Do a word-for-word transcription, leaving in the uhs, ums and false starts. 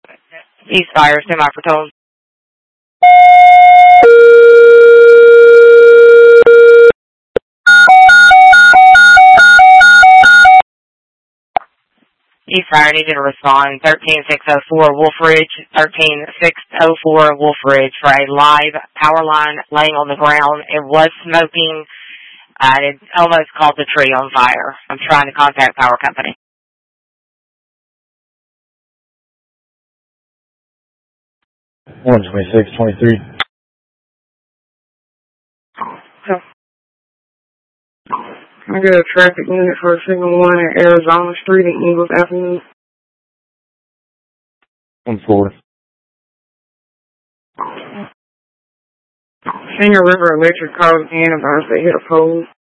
East Fire, semi-patrol. East Fire needed to respond. thirteen six oh four Wolf Ridge, thirteen six oh four Wolf Ridge for a live power line laying on the ground. It was smoking. Uh, it almost caught the tree on fire. I'm trying to contact power company. one twenty-six twenty-three. I got a traffic unit for a signal one at Arizona Street and Eagles Avenue. one forty. Senior River Electric called in about they hit a pole.